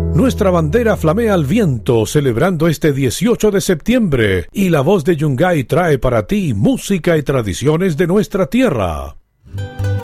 Nuestra bandera flamea al viento celebrando este 18 de septiembre y la voz de Yungay trae para ti música y tradiciones de nuestra tierra.